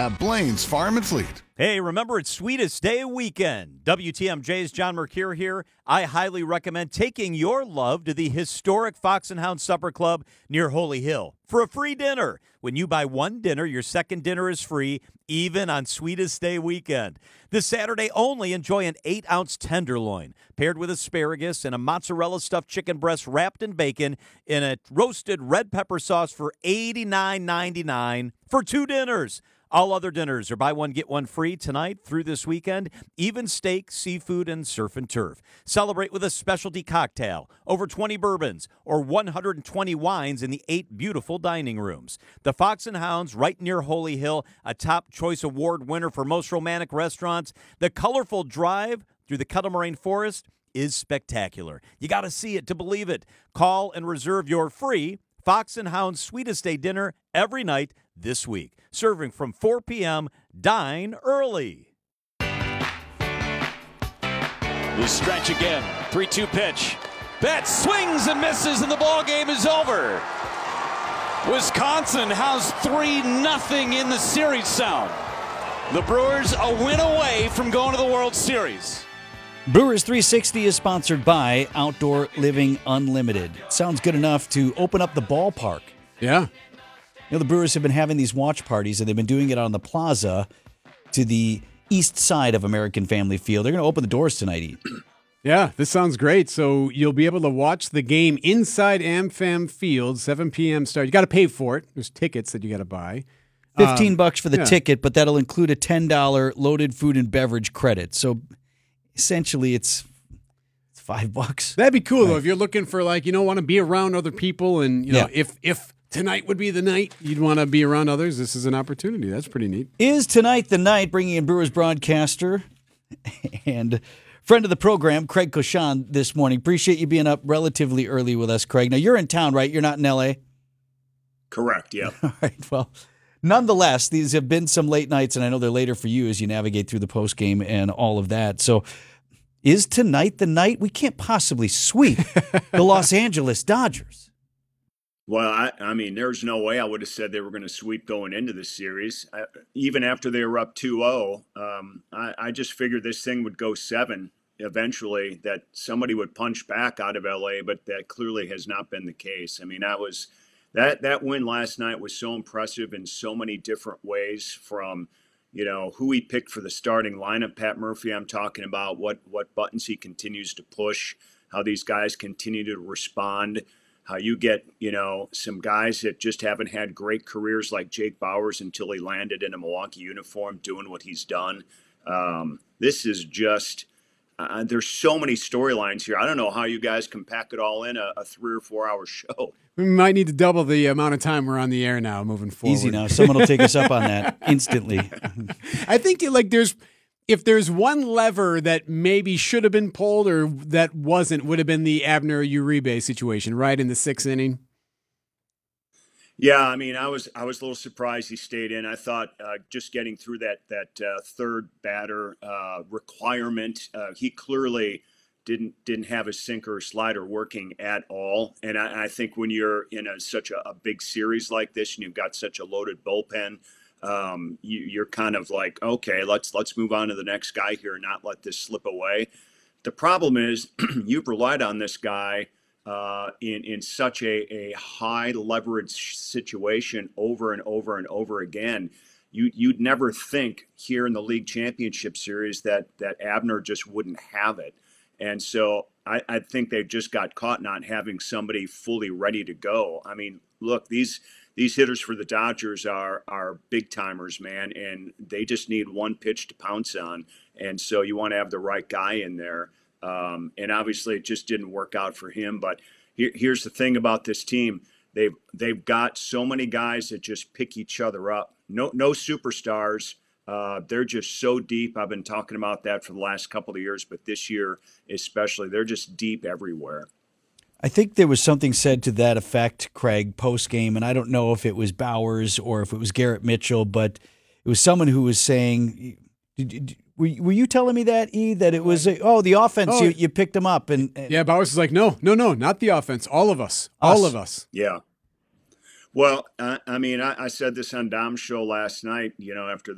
at Blaine's Farm and Fleet. Hey, remember it's Sweetest Day weekend. WTMJ's John Mercure here. I highly recommend taking your love to the historic Fox and Hound Supper Club near Holy Hill for a free dinner. When you buy one dinner, your second dinner is free, even on Sweetest Day weekend. This Saturday only, enjoy an 8-ounce tenderloin paired with asparagus and a mozzarella stuffed chicken breast wrapped in bacon in a roasted red pepper sauce for $89.99 for 2 dinners. All other dinners are buy one, get one free tonight through this weekend. Even steak, seafood, and surf and turf. Celebrate with a specialty cocktail, over 20 bourbons, or 120 wines in the 8 beautiful dining rooms. The Fox and Hounds, right near Holy Hill, a top choice award winner for most romantic restaurants. The colorful drive through the Kettle Moraine Forest is spectacular. You got to see it to believe it. Call and reserve your free Fox and Hounds Sweetest Day dinner every night this week. Serving from 4 p.m. Dine early. The stretch again. 3-2 pitch. Betts swings and misses, and the ball game is over. Wisconsin has 3-0 in the series sound. The Brewers a win away from going to the World Series. Brewers 360 is sponsored by Outdoor Living Unlimited. Sounds good enough to open up the ballpark. Yeah. You know, the Brewers have been having these watch parties, and they've been doing it on the plaza to the east side of American Family Field. They're going to open the doors tonight. Yeah, this sounds great. So you'll be able to watch the game inside AmFam Field, 7 p.m. start. You got to pay for it. There's tickets that you got to buy. $15 for the ticket, but that'll include a $10 loaded food and beverage credit. So essentially, it's $5. That'd be cool, though, if you're looking for, like, want to be around other people. And, if tonight would be the night you'd want to be around others, this is an opportunity. That's pretty neat. Is tonight the night? Bringing in Brewers broadcaster and friend of the program, Craig Cochon, this morning. Appreciate you being up relatively early with us, Craig. Now, you're in town, right? You're not in L.A.? Correct, yeah. All right, well, nonetheless, these have been some late nights, and I know they're later for you as you navigate through the postgame and all of that. So is tonight the night? We can't possibly sweep the Los Angeles Dodgers. Well, I mean, there's no way I would have said they were going to sweep going into this series. Even after they were up 2-0, I just figured this thing would go 7 eventually, that somebody would punch back out of L.A., but that clearly has not been the case. I mean, that win last night was so impressive in so many different ways, from who he picked for the starting lineup. Pat Murphy, I'm talking about what buttons he continues to push, how these guys continue to respond, how you get, some guys that just haven't had great careers like Jake Bauers until he landed in a Milwaukee uniform doing what he's done. This is just there's so many storylines here. I don't know how you guys can pack it all in a 3 or 4 hour show. We might need to double the amount of time we're on the air now moving forward. Easy now. Someone will take us up on that instantly. I think if there's one lever that maybe should have been pulled or that wasn't, would have been the Abner Uribe situation, right, in the 6th inning. Yeah, I mean, I was a little surprised he stayed in. I thought just getting through that third batter requirement, he clearly didn't have his sinker or slider working at all. And I think when you're in such a big series like this and you've got such a loaded bullpen, you're kind of like, okay, let's move on to the next guy here and not let this slip away. The problem is you've relied on this guy in such a high leverage situation over and over and over again. You'd never think here in the league championship series that Abner just wouldn't have it. And so I think they just got caught not having somebody fully ready to go. I mean, look, these hitters for the Dodgers are big timers, man, and they just need one pitch to pounce on. And so you want to have the right guy in there. And obviously it just didn't work out for him. But here's the thing about this team. They've got so many guys that just pick each other up. No superstars. They're just so deep. I've been talking about that for the last couple of years, but this year especially, they're just deep everywhere. I think there was something said to that effect, Craig, post-game, and I don't know if it was Bowers or if it was Garrett Mitchell, but it was someone who was saying, were you telling me that, E, that it was, the offense, you picked them up? And yeah, Bowers was like, no, not the offense, all of us. All of us. Yeah. Well, I mean, I said this on Dom's show last night, after